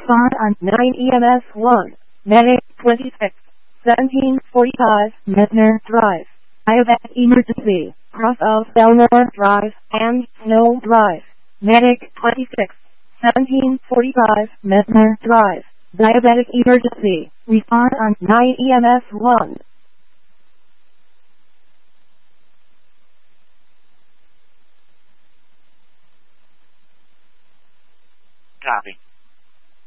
Respond on 9 EMS 1. Medic 26. 1745 Metner Drive. Diabetic emergency. Cross of Belmore Drive and Snow Drive. Medic 26. 1745 Metner Drive. Diabetic emergency. Respond on 9 EMS 1. Copy.